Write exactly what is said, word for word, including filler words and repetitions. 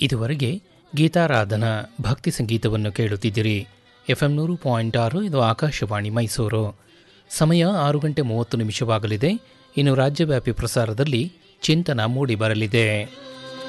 ಇದುವರೆಗೆ ಗೀತಾರಾಧನಾ ಭಕ್ತಿ ಸಂಗೀತವನ್ನು ಕೇಳುತ್ತಿದ್ದಿರಿ. ಎಫ್ ಎಂ ನೂರು ಪಾಯಿಂಟ್ ಆರು, ಇದು ಆಕಾಶವಾಣಿ ಮೈಸೂರು. ಸಮಯ ಆರು ಗಂಟೆ ಮೂವತ್ತು ನಿಮಿಷವಾಗಲಿದೆ. ಇನ್ನು ರಾಜ್ಯವ್ಯಾಪಿ ಪ್ರಸಾರದಲ್ಲಿ ಚಿಂತನ ಮೂಡಿ ಬರಲಿದೆ.